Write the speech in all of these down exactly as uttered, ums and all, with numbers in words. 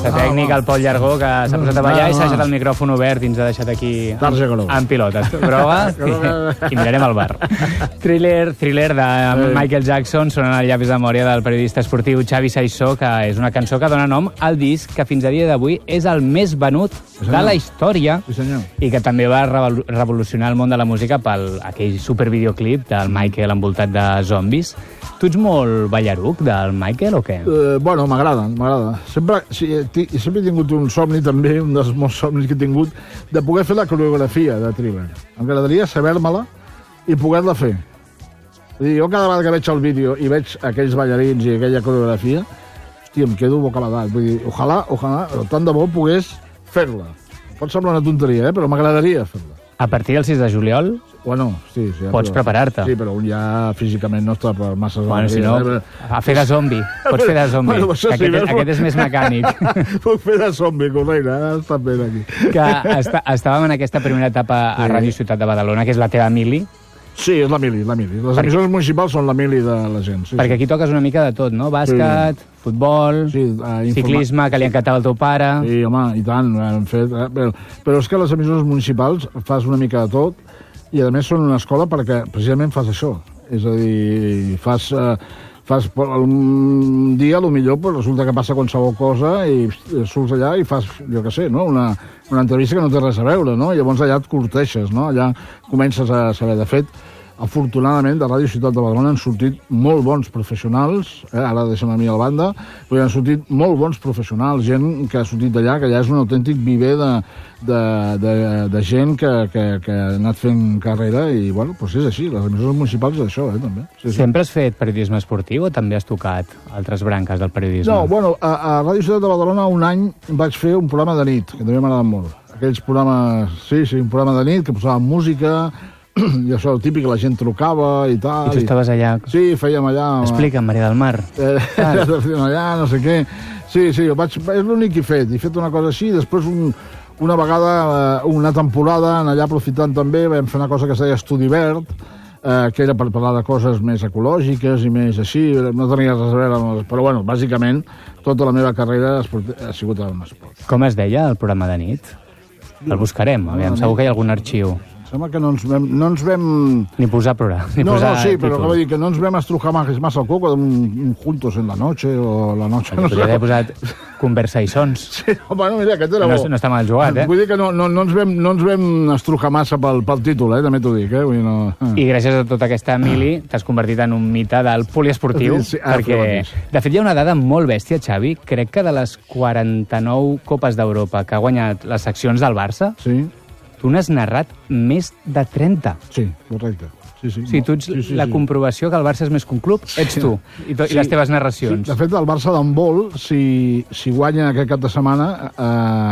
nostre tècnic, el Pol Llargó, que s'ha posat a ballar i s'ha deixat el micròfon obert i ens ha deixat aquí en pilotes. Groga i mirarem al bar. Thriller, thriller de Michael Jackson, sonant al llavis de memòria del periodista esportiu Xavi Saissó, que és una cançó que dona nom al disc que fins a dia d'avui és el més venut de la història i que també va revolucionar el món de la música pel aquell supervideoclip del Michael envoltat de zombis. Tu ets molt ballaruc del Michael o què? Uh, bueno, m'agrada, m'agrada. Sempre, sí, sempre he tingut un somni també, un dels molts somnis que he tingut, de poder fer la coreografia de Thriller. M'agradaria saber-me-la i poder-la fer. Dir, jo cada vegada que veig el vídeo i veig aquells ballarins i aquella coreografia, hòstia, em quedo bocabadat. Vull dir, ojalà, ojalà, tant de bo pogués fer-la. Pot semblar una tonteria, eh? Però m'agradaria fer-la. A partir del sis de juliol? Bueno, sí, sí. Pots preparar-te. Sí, però un ja físicament no està per massa... Bueno, si no, a fer de zombi. Pots fer de zombi. Bueno, aquest, sí, aquest, aquest és més mecànic. Puc fer de zombi, correcte. Ara està bé aquí. Que està, estàvem en aquesta primera etapa a Ràdio Ciutat de Badalona, que és la teva mili. Sí, és la mili, la mili. Les per... emissores municipals són la mili de la gent. Sí, perquè sí. Aquí toques una mica de tot, no? Bàsquet, sí. Futbol, sí, uh, ciclisme, que li encantava el teu pare... Sí, home, i tant, hem fet... Eh? Però, però és que les emissores municipals fas una mica de tot i, a més, són una escola perquè precisament fas això. És a dir, fas... Uh, fas un dia, potser, pues, resulta que passa qualsevol cosa i surts allà i fas, jo què sé, no? una, una entrevista que no té res a veure, no? I llavors allà et corteixes, no? Allà comences a saber. De fet, afortunadament, de Ràdio Ciutat de Badalona han sortit molt bons professionals, eh? Ara deixem a mi a la banda, però han sortit molt bons professionals, gent que ha sortit d'allà, que ja és un autèntic viver de, de, de, de gent que, que, que ha anat fent carrera i, bueno, doncs és així, les emissores municipals és això, eh, també. Sí, sí. Sempre has fet periodisme esportiu o també has tocat altres branques del periodisme? No, bueno, a, a Ràdio Ciutat de Badalona un any vaig fer un programa de nit, que també m'agrada molt. Aquells programes, sí, sí, un programa de nit que posàvem música... i això, el típic, la gent trucava i tal... I tu estaves allà... Sí, fèiem allà... Explica'm, Maria del Mar. Eh, allà, no sé què... Sí, sí, vaig... és l'únic que he fet. He fet una cosa així, després un, una vegada, una temporada, allà aprofitant també, vam fer una cosa que es deia Estudi Verd, eh, que era per parlar de coses més ecològiques i més així, no tenia res a veure amb... Però, bueno, bàsicament, tota la meva carrera ha sigut en esport. Com es deia el programa de nit? El buscarem, aviam, segur que hi ha algun arxiu. Sembla que no ens vam... No ens vam... Ni posar programa, ni no, posar no, sí, títol. però com dir, que no ens vam estrujar massa el coco, un, un juntos en la noche, o la noche... No podria haver posat conversa i sons. Sí, bueno, mira, aquest era no, bo. No està mal jugat, eh? Vull dir que no, no, no, ens, vam, no ens vam estrujar massa pel, pel títol, eh? També t'ho dic, eh? Vull dir, no... I gràcies a tota aquesta mili t'has convertit en un mite del poliesportiu, sí, sí, ah, perquè, de fet, hi ha una dada molt bèstia, Xavi. Crec que de les quaranta-nou Copes d'Europa que ha guanyat les seccions del Barça, sí. Tu n'has narrat més de trenta. Sí, correcte. Sí, sí, sí, tu ets sí, sí, la sí. comprovació que el Barça és més que un club, ets tu, i, to, sí. i les teves narracions. Sí. De fet, el Barça d'handbol, si, si guanya aquest cap de setmana eh,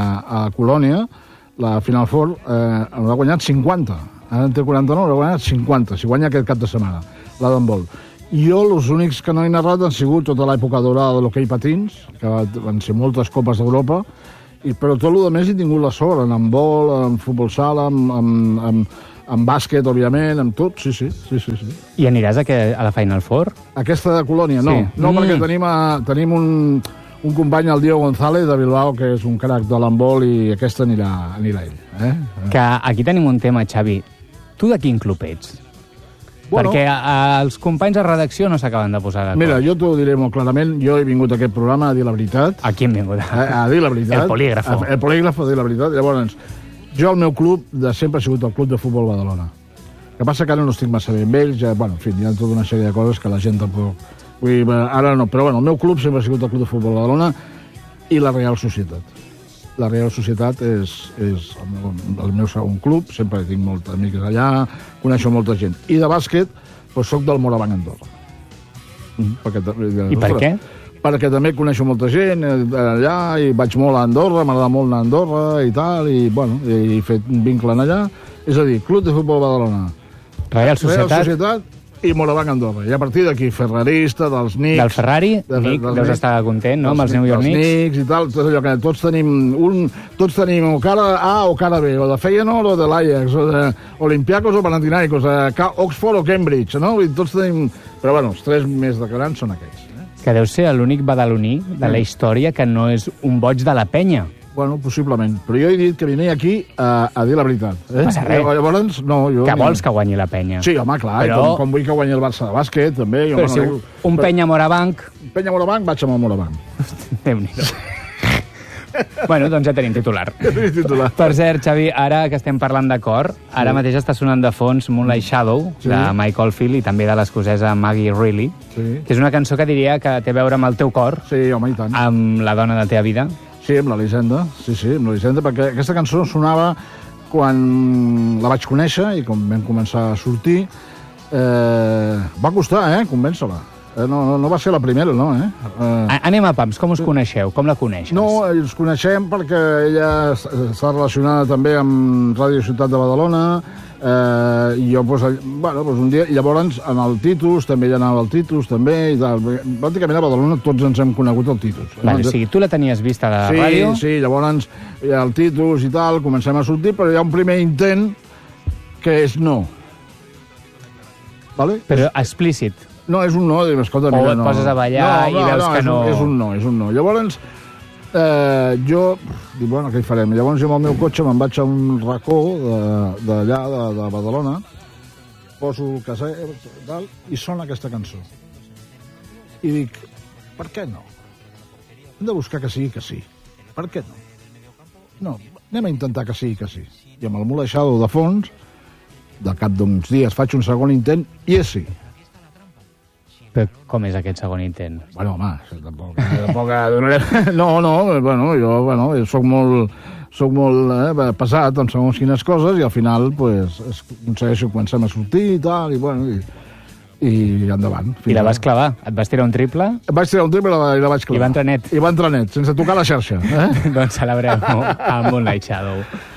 a Colònia, la Final Four, eh, haurà guanyat cinquanta. Ara en té quaranta-nou, haurà guanyat cinquanta, si guanya aquest cap de setmana, la d'handbol. Jo, els únics que no he narrat han sigut tota l'època dorada de l'hoquei patins, que van ser moltes Copes d'Europa, I, però tot el més he tingut la sort, en handbol, en futbol sala, en, en, en, en bàsquet, òbviament, en tot, sí, sí. sí, sí, sí. I aniràs a, que, a la Final Four? Aquesta de Colònia, no. Sí. No, mm. perquè tenim, a, tenim un, un company, el Diego González, de Bilbao, que és un crac de l'handbol, i aquesta anirà, anirà ell. Eh? Que aquí tenim un tema, Xavi. Tu de quin club ets? Bueno, perquè a, a, els companys de redacció no s'acaben de posar d'acord. Mira, jo t'ho diré molt clarament. Jo he vingut a aquest programa a dir la veritat. A qui hem vingut? A, a dir la veritat. El polígrafo. A, el polígrafo, a dir la veritat. Llavors, jo, el meu club, de sempre ha sigut el Club de Futbol Badalona. El que passa que ara no estic massa bé amb ells. Ja, bueno, en fi, hi ha tota una sèrie de coses que la gent tampoc... Vull dir, ara no, però bueno, el meu club sempre ha sigut el Club de Futbol Badalona i la Real Societat. La Real Societat és, és el, meu, el meu segon club, sempre tinc moltes amics allà, coneixo molta gent. I de bàsquet, doncs soc del Morabanc Andorra. Mm, perquè, I per què? Perquè també coneixo molta gent allà, i vaig molt a Andorra, m'agrada molt anar a Andorra i tal, i bueno, he fet un vincle allà. És a dir, Club de Futbol Badalona, Real Societat, Real Societat i Morabanc Andorra. I a partir d'aquí, ferrarista, dels Knicks... Del Ferrari, de, Nick, deus estar content, no?, amb els New York Knicks. Els Knicks i tal, tot allò que tots tenim, un, tots tenim o cara A o cara B, o de Feyenoord o de l'Ajax, o de Olympiacos o Panathinaikos, o Oxford o Cambridge, no? I tots tenim... Però, bueno, els tres més declarants són aquells. Eh? Que deu ser l'únic badaloní de la història que no és un boig de la penya. Bueno, possiblement. Però jo he dit que venia aquí a, a dir la veritat. Eh? Passa res. Llavors, no, jo... Que vols que guanyi la penya. Sí, home, clar, però... com, com vull que guanyi el Barça de bàsquet, també. Jo però si un, un però... penya Morabanc... Un penya Morabanc, vaig amb el Morabanc. Déu-n'hi-do. Bueno, doncs ja tenim titular. Ja tenim titular. Per cert, Xavi, ara que estem parlant de cor, ara sí. mateix està sonant de fons Moonlight Shadow, sí. de Mike Oldfield, i també de l'escocesa Maggie Reilly, sí. que és una cançó que diria que té a veure amb el teu cor, sí, home, i tant. Amb la dona de la teva vida. Sí, amb l'Elisenda, sí, sí, amb l'Elisenda, perquè aquesta cançó sonava quan la vaig conèixer i quan vam començar a sortir. Eh, va costar, eh, convèncer-la. Eh, no, no, no va ser la primera, no, eh? eh Anem a pams, com us coneixeu? Com la coneixes? No, ens coneixem perquè ella està relacionada també amb Ràdio Ciutat de Badalona, eh, i jo, doncs, bueno, doncs un dia, i llavors en el Titus, també ella anava al Titus, també, i tal. Pràcticament a Badalona tots ens hem conegut al Titus. Vale, o sigui, tu la tenies vista a la sí, ràdio? Sí, sí, llavors al Titus i tal, comencem a sortir, però hi ha un primer intent que és no. Vale? Però explícit. No, és un no, dic, escolta, o mira, et no. poses a ballar no, no, i veus no, que no... És un, és un no, és un no. Llavors, eh, jo, dic, bueno, què hi farem? Llavors jo amb el meu cotxe me'n vaig a un racó d'allà, de, de, de Badalona, poso el caset, tal, i sona aquesta cançó. I dic, per què no? Hem de buscar que sigui que sí. Per què no? No, anem a intentar que sigui que sí. I amb el Moonlight Shadow de fons, de cap d'uns dies faig un segon intent, i és sí. Però com és aquest segon intent? Bueno, home, tampoc... tampoc no, no, bueno, jo bueno, soc molt, soc molt eh, pesat en segons quines coses i al final pues, aconsegueixo comencem a sortir i tal, i bueno, i, i endavant. I la vas clavar? Et vas tirar un triple? Vaig tirar un triple i la, i la vaig clavar. I va entrar net? I va entrar net, sense tocar la xarxa. Eh? Doncs celebrem amb Moonlight Shadow.